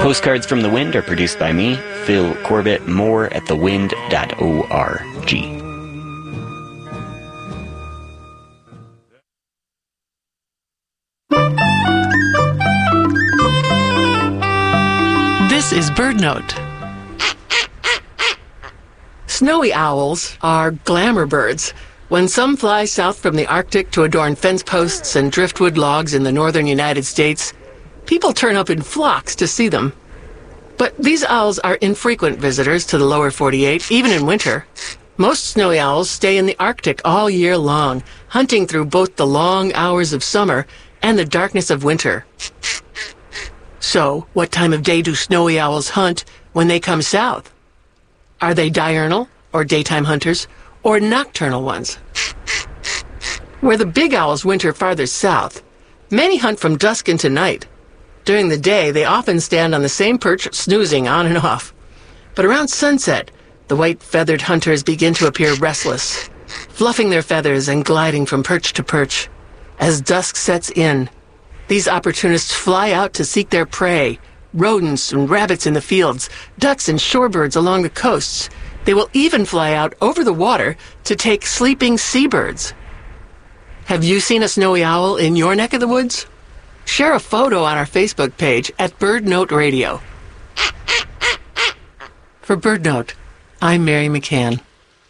Postcards from the Wind are produced by me, Phil Corbett. More at thewind.org. This is BirdNote. Snowy owls are glamour birds. When some fly south from the Arctic to adorn fence posts and driftwood logs in the northern United States, people turn up in flocks to see them. But these owls are infrequent visitors to the lower 48, even in winter. Most snowy owls stay in the Arctic all year long, hunting through both the long hours of summer and the darkness of winter. So, what time of day do snowy owls hunt when they come south? Are they diurnal, or daytime hunters, or nocturnal ones? Where the big owls winter farther south, many hunt from dusk into night. During the day, they often stand on the same perch, snoozing on and off. But around sunset, the white-feathered hunters begin to appear restless, fluffing their feathers and gliding from perch to perch. As dusk sets in, these opportunists fly out to seek their prey, rodents and rabbits in the fields, ducks and shorebirds along the coasts. They will even fly out over the water to take sleeping seabirds. Have you seen a snowy owl in your neck of the woods? Share a photo on our Facebook page at BirdNote Radio. For BirdNote, I'm Mary McCann.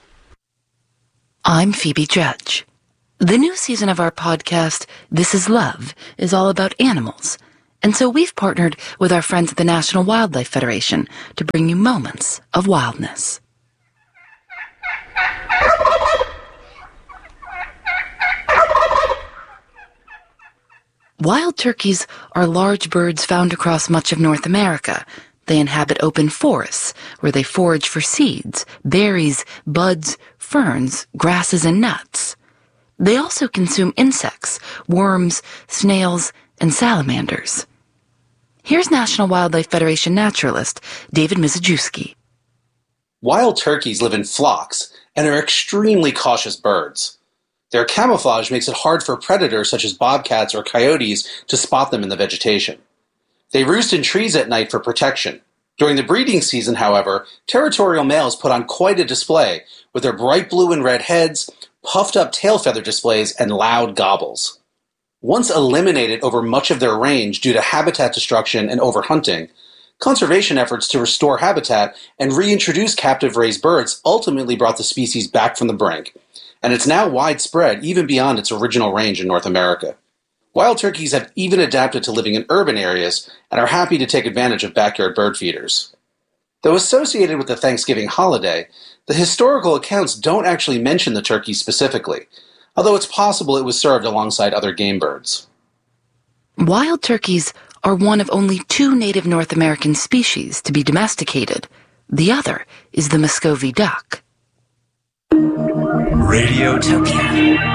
I'm Phoebe Judge. The new season of our podcast, This Is Love, is all about animals. And so we've partnered with our friends at the National Wildlife Federation to bring you moments of wildness. Wild turkeys are large birds found across much of North America. They inhabit open forests, where they forage for seeds, berries, buds, ferns, grasses, and nuts. They also consume insects, worms, snails, and salamanders. Here's National Wildlife Federation naturalist David Mizejewski. Wild turkeys live in flocks and are extremely cautious birds. Their camouflage makes it hard for predators such as bobcats or coyotes to spot them in the vegetation. They roost in trees at night for protection. During the breeding season, however, territorial males put on quite a display with their bright blue and red heads, puffed-up tail feather displays, and loud gobbles. Once eliminated over much of their range due to habitat destruction and overhunting, conservation efforts to restore habitat and reintroduce captive raised birds ultimately brought the species back from the brink, and it's now widespread even beyond its original range in North America. Wild turkeys have even adapted to living in urban areas and are happy to take advantage of backyard bird feeders. Though associated with the Thanksgiving holiday, the historical accounts don't actually mention the turkey specifically, although it's possible it was served alongside other game birds. Wild turkeys are one of only 2 native North American species to be domesticated. The other is the Muscovy duck. Radiotopia.